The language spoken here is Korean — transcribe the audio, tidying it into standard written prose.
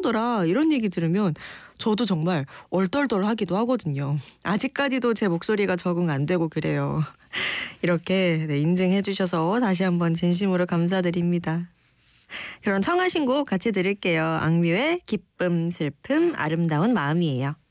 이러더라 이런 얘기 들으면 저도 정말 얼떨떨하기도 하거든요. 아직까지도 제 목소리가 적응 안 되고 그래요. 이렇게 인증해 주셔서 다시 한번 진심으로 감사드립니다. 그럼 청하신 곡 같이 들을게요. 악뮤의 기쁨, 슬픔, 아름다운 마음이에요.